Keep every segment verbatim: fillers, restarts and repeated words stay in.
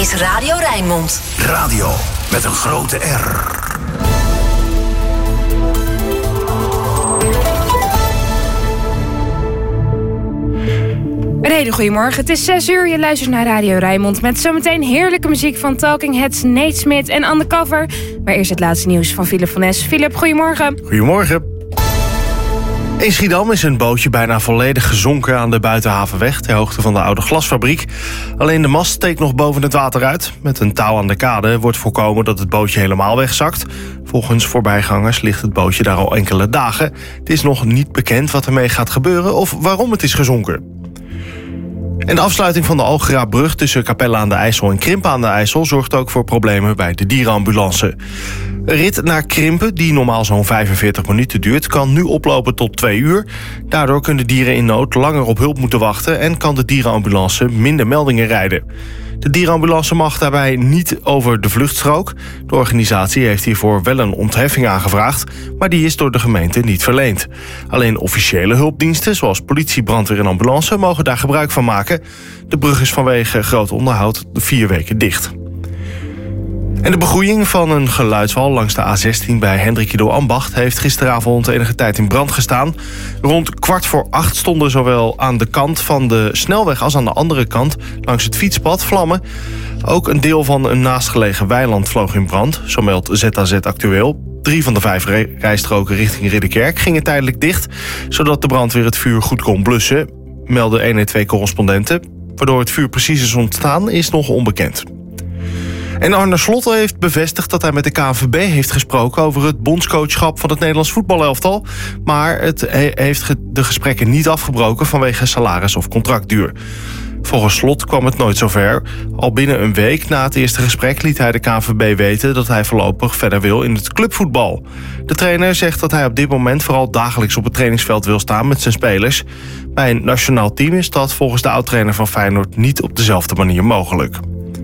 is Radio Rijnmond. Radio met een grote R. Een hele goedemorgen. Het is zes uur. Je luistert naar Radio Rijnmond met zometeen heerlijke muziek van Talking Heads, Nate Smith en Undercover. Maar eerst het laatste nieuws van Philip van Nes. Philip, goedemorgen. Goedemorgen. In Schiedam is een bootje bijna volledig gezonken aan de Buitenhavenweg, ter hoogte van de oude glasfabriek. Alleen de mast steekt nog boven het water uit. Met een touw aan de kade wordt voorkomen dat het bootje helemaal wegzakt. Volgens voorbijgangers ligt het bootje daar al enkele dagen. Het is nog niet bekend wat ermee gaat gebeuren of waarom het is gezonken. En de afsluiting van de Algerabrug tussen Capelle aan de IJssel en Krimpen aan de IJssel zorgt ook voor problemen bij de dierenambulance. Een rit naar Krimpen, die normaal zo'n vijfenveertig minuten duurt, kan nu oplopen tot twee uur. Daardoor kunnen dieren in nood langer op hulp moeten wachten en kan de dierenambulance minder meldingen rijden. De dierenambulance mag daarbij niet over de vluchtstrook. De organisatie heeft hiervoor wel een ontheffing aangevraagd, maar die is door de gemeente niet verleend. Alleen officiële hulpdiensten, zoals politie, brandweer en ambulance, mogen daar gebruik van maken. De brug is vanwege groot onderhoud vier weken dicht. En de begroeiing van een geluidswal langs de A zestien bij Hendrikido Ambacht heeft gisteravond enige tijd in brand gestaan. Rond kwart voor acht stonden zowel aan de kant van de snelweg als aan de andere kant langs het fietspad vlammen. Ook een deel van een naastgelegen weiland vloog in brand, zo meldt Z A Z Actueel. Drie van de vijf rijstroken richting Ridderkerk gingen tijdelijk dicht, zodat de brandweer het vuur goed kon blussen, melden honderdtwee-correspondenten. Waardoor het vuur precies is ontstaan, is nog onbekend. En Arne Slot heeft bevestigd dat hij met de K N V B heeft gesproken over het bondscoachschap van het Nederlands voetbalelftal. Maar het heeft de gesprekken niet afgebroken vanwege salaris of contractduur. Volgens Slot kwam het nooit zover. Al binnen een week na het eerste gesprek liet hij de K N V B weten dat hij voorlopig verder wil in het clubvoetbal. De trainer zegt dat hij op dit moment vooral dagelijks op het trainingsveld wil staan met zijn spelers. Bij een nationaal team is dat volgens de oud-trainer van Feyenoord niet op dezelfde manier mogelijk.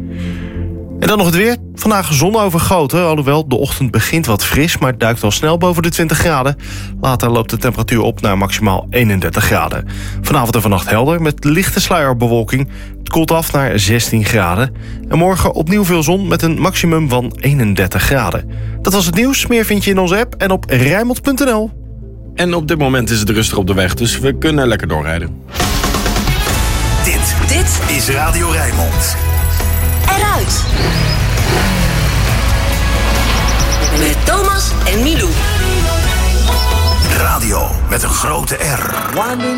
En dan nog het weer. Vandaag zonovergoten, alhoewel de ochtend begint wat fris, maar duikt al snel boven de twintig graden. Later loopt de temperatuur op naar maximaal eenendertig graden. Vanavond en vannacht helder met lichte sluierbewolking. Het koelt af naar zestien graden. En morgen opnieuw veel zon met een maximum van eenendertig graden. Dat was het nieuws. Meer vind je in onze app en op rijnmond punt n l. En op dit moment is het rustig op de weg, dus we kunnen lekker doorrijden. Dit, dit is Radio Rijnmond. Eruit. Met Thomas en Milou. Radio met een grote R.